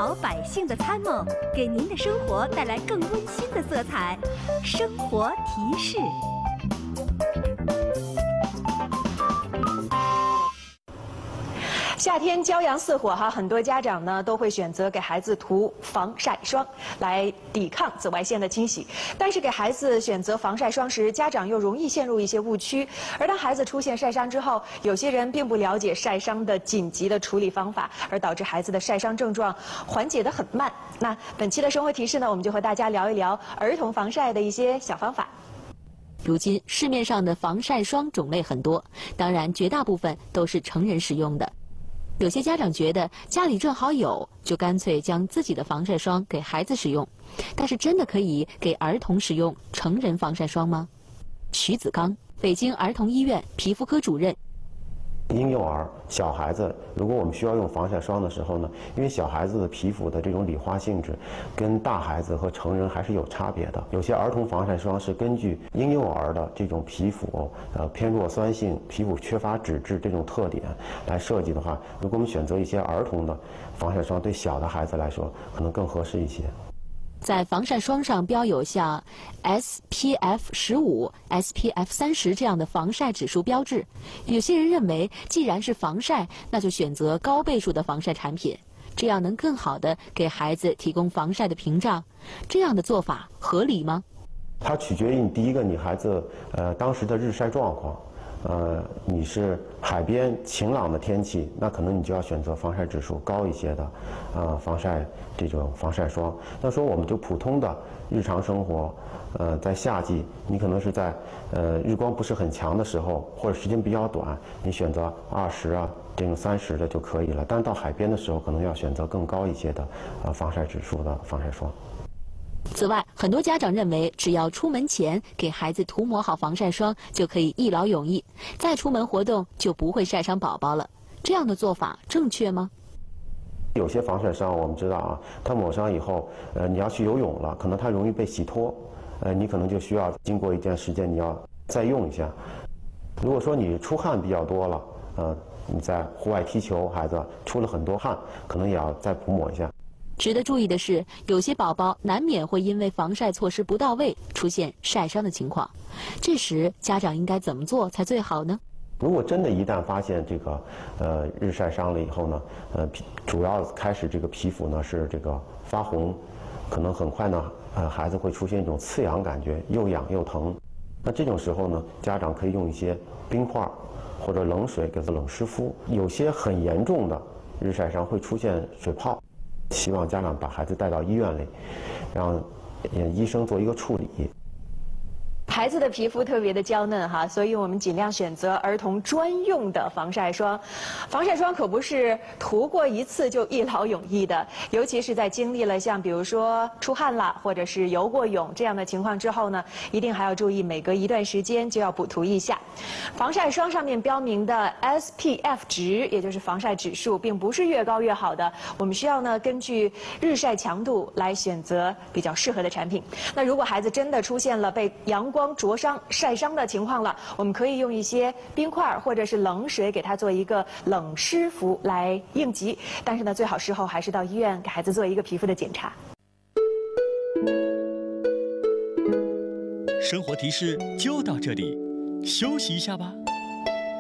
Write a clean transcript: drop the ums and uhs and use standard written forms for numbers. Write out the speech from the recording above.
好百姓的参谋，给您的生活带来更温馨的色彩。生活提示。 夏天骄阳似火哈，很多家长呢都会选择给孩子涂防晒霜来抵抗紫外线的侵袭。但是给孩子选择防晒霜时，家长又容易陷入一些误区。而当孩子出现晒伤之后，有些人并不了解晒伤的紧急的处理方法，而导致孩子的晒伤症状缓解得很慢。那本期的生活提示呢，我们就和大家聊一聊儿童防晒的一些小方法。 如今市面上的防晒霜种类很多，当然绝大部分都是成人使用的。有些家长觉得家里正好有，就干脆将自己的防晒霜给孩子使用。但是真的可以给儿童使用成人防晒霜吗？徐子刚，北京儿童医院皮肤科主任。 婴幼儿、小孩子，如果我们需要用防晒霜的时候呢，因为小孩子的皮肤的这种理化性质，跟大孩子和成人还是有差别的。有些儿童防晒霜是根据婴幼儿的这种皮肤偏弱酸性、皮肤缺乏脂质这种特点来设计的话，如果我们选择一些儿童的防晒霜，对小的孩子来说可能更合适一些。 在防晒霜上标有像 SPF15、SPF30这样的防晒指数标志。有些人认为，既然是防晒，那就选择高倍数的防晒产品，这样能更好地给孩子提供防晒的屏障。这样的做法合理吗？ 它取决于第一个，你孩子当时的日晒状况。你是海边晴朗的天气，那可能你就要选择防晒指数高一些的，这种防晒霜。那说我们就普通的日常生活，在夏季，你可能是在日光不是很强的时候，或者时间比较短，你选择20这种30的就可以了。但是到海边的时候，可能要选择更高一些的防晒指数的防晒霜。 此外，很多家长认为，只要出门前给孩子涂抹好防晒霜，就可以一劳永逸，再出门活动就不会晒伤宝宝了。这样的做法正确吗？ 有些防晒霜我们知道啊，它抹上以后，你要去游泳了，可能它容易被洗脱，你可能就需要经过一段时间你要再用一下。如果说你出汗比较多了，你在户外踢球，孩子出了很多汗，可能也要再补抹一下。 值得注意的是，有些宝宝难免会因为防晒措施不到位，出现晒伤的情况。这时，家长应该怎么做才最好呢？ 如果真的一旦发现这个日晒伤了以后呢，主要开始这个皮肤呢是这个发红，可能很快呢孩子会出现一种刺痒感觉，又痒又疼。那这种时候呢，家长可以用一些冰块或者冷水给它冷湿敷。有些很严重的日晒伤会出现水泡。希望家长把孩子带到医院里，让医生做一个处理。 孩子的皮肤特别的娇嫩哈，所以我们尽量选择儿童专用的防晒霜。防晒霜可不是涂过一次就一劳永逸的，尤其是在经历了像比如说出汗了，或者是游过泳这样的情况之后呢，一定还要注意每隔一段时间就要补涂一下。防晒霜上面标明的 SPF 值，也就是防晒指数，并不是越高越好的。我们需要呢根据日晒强度来选择比较适合的产品。那如果孩子真的出现了被阳光灼伤、晒伤的情况了，我们可以用一些冰块或者是冷水给他做一个冷湿敷来应急。但是呢，最好事后还是到医院给孩子做一个皮肤的检查。 生活提示就到这里，休息一下吧。